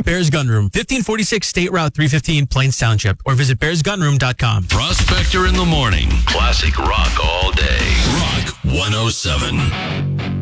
Bears Gun Room, 1546 State Route 315, Plains Township, or visit bearsgunroom.com. Prospector in the morning. Classic rock all day. Rock 107.